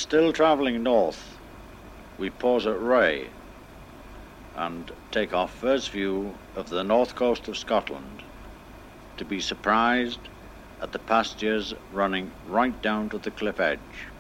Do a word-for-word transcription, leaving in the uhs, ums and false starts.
Still travelling north, we pause at Ray and take our first view of the north coast of Scotland, to be surprised at the pastures running right down to the cliff edge.